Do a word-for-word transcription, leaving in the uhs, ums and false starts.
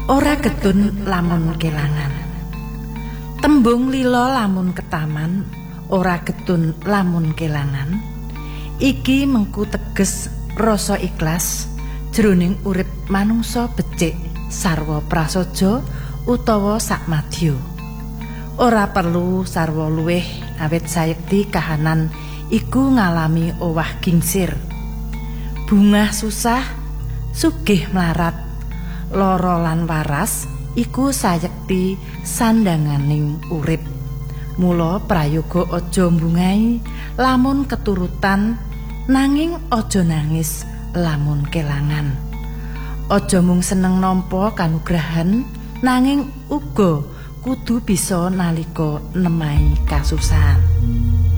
ora getun lamun kelangan. Tembung lila lamun ketaman, ora getun lamun kelangan. Iki mengku teges rasa ikhlas jroning urip manungsa becik sarwa prasaja utawa sakmadya. Ora perlu sarwa luwih awit sayekti kahanan iku ngalami owah gingsir. Bungah susah, sugih mlarat, lara lan waras iku sayekti sandanganing urip. Mula prayoga aja mbungai lamun keturutan, nanging aja nangis lamun kelangan. Aja mung seneng nampa kanugrahan, nanging uga kudu bisa nalika nemahi kasusahan.